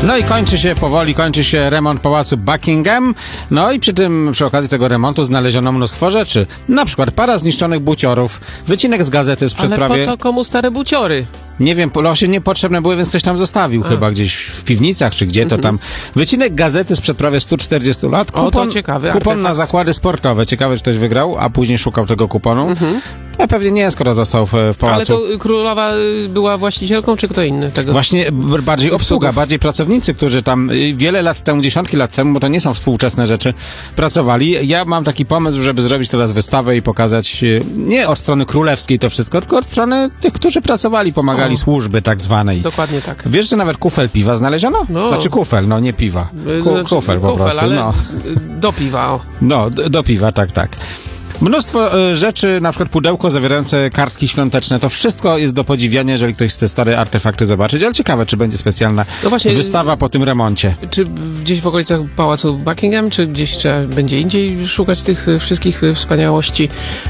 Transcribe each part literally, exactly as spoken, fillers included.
No i kończy się powoli, kończy się remont pałacu Buckingham. No i przy tym, przy okazji tego remontu znaleziono mnóstwo rzeczy. Na przykład para zniszczonych buciorów, wycinek z gazety sprzed Ale prawie... po co komu stare buciory? Nie wiem, losie niepotrzebne były, więc ktoś tam zostawił A. chyba gdzieś w piwnicach, czy gdzie to tam. Wycinek gazety sprzed prawie stu czterdziestu lat. Kupon, o, to ciekawy kupon artefakt. na zakłady sportowe. Ciekawe, czy ktoś wygrał, a później szukał tego kuponu. Mhm. A pewnie nie, skoro został w, w pałacu. Ale to królowa y, była właścicielką, czy kto inny tego? Właśnie b- bardziej obsługa, Obsługów. bardziej pracownicy, którzy tam y, wiele lat temu, dziesiątki lat temu, bo to nie są współczesne rzeczy, pracowali. Ja mam taki pomysł, żeby zrobić teraz wystawę i pokazać y, nie od strony królewskiej to wszystko, tylko od strony tych, którzy pracowali, pomagali O. służby tak zwanej. Dokładnie tak. Wiesz, że nawet kufel piwa znaleziono? No. Znaczy kufel, no nie piwa. Ku, Znaczy, kufel po kufel, prostu, ale no. y, do piwa, o. No, d- do piwa, tak, tak. Mnóstwo y, rzeczy, na przykład pudełko zawierające kartki świąteczne, to wszystko jest do podziwiania, jeżeli ktoś chce stare artefakty zobaczyć, ale ciekawe, czy będzie specjalna No właśnie, wystawa po tym remoncie. Czy gdzieś w okolicach pałacu Buckingham, czy gdzieś trzeba będzie indziej szukać tych y, wszystkich y, wspaniałości y,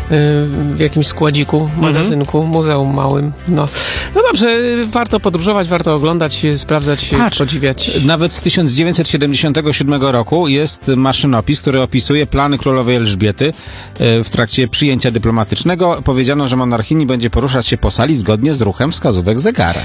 w jakimś składziku, magazynku, Mhm. muzeum małym? No. no dobrze, y, warto podróżować, warto oglądać, y, sprawdzać, y, Patrz, podziwiać. Nawet z tysiąc dziewięćset siedemdziesiątego siódmego roku jest maszynopis, który opisuje plany królowej Elżbiety e, w trakcie przyjęcia dyplomatycznego. Powiedziano, że monarchini będzie poruszać się po sali zgodnie z ruchem wskazówek zegara.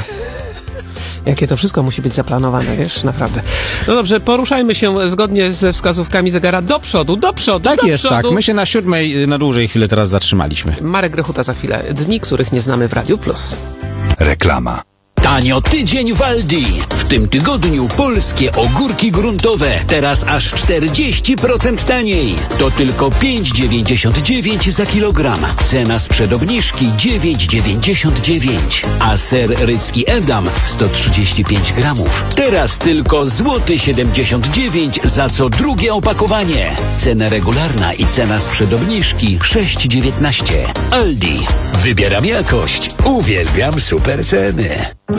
Jakie to wszystko musi być zaplanowane, wiesz, naprawdę. No dobrze, poruszajmy się zgodnie ze wskazówkami zegara do przodu, do przodu, Tak do jest, przodu. tak. My się na siódmej na dłużej chwilę teraz zatrzymaliśmy. Marek Grechuta za chwilę. Dni, których nie znamy w Radiu Plus. Reklama. Tanio tydzień w Aldi. W tym tygodniu polskie ogórki gruntowe. Teraz aż czterdzieści procent taniej. To tylko pięć dziewięćdziesiąt dziewięć za kilogram. Cena sprzed obniżki dziewięć dziewięćdziesiąt dziewięć. A ser rycki Edam sto trzydzieści pięć gramów. Teraz tylko złoty siedemdziesiąt dziewięć za co drugie opakowanie. Cena regularna i cena sprzed obniżki sześć dziewiętnaście. Aldi. Wybieram jakość. Uwielbiam super ceny.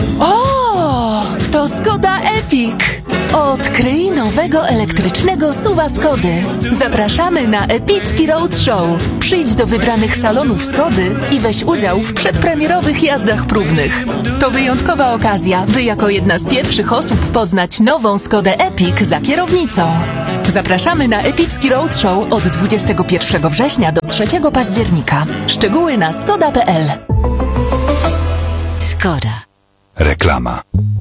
O, to Skoda Epic. Odkryj nowego elektrycznego suwa Skody. Zapraszamy na epicki roadshow. Przyjdź do wybranych salonów Skody i weź udział w przedpremierowych jazdach próbnych. To wyjątkowa okazja, by jako jedna z pierwszych osób poznać nową Skodę Epic za kierownicą. Zapraszamy na epicki roadshow od dwudziestego pierwszego września do trzeciego października. Szczegóły na skoda kropka p l. Skoda. Reklama.